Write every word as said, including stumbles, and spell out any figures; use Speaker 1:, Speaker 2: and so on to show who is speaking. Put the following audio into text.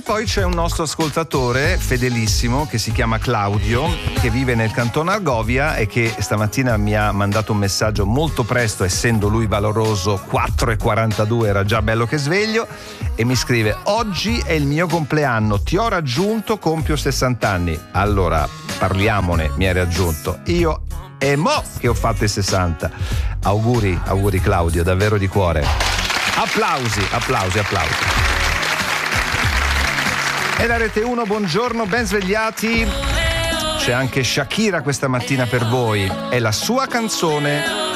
Speaker 1: poi c'è un nostro ascoltatore fedelissimo che si chiama Claudio, che vive nel Canton Argovia e che stamattina mi ha mandato un messaggio molto presto, essendo lui valoroso, quattro e quarantadue, era già bello che sveglio, e mi scrive: oggi è il mio compleanno, ti ho raggiunto, compio sessanta anni. Allora parliamone, mi hai raggiunto, io e mo che ho fatto i sessanta. Auguri, auguri Claudio, davvero di cuore. Applausi, applausi, applausi. E la Rete uno, buongiorno, ben svegliati. C'è anche Shakira questa mattina per voi. È la sua canzone.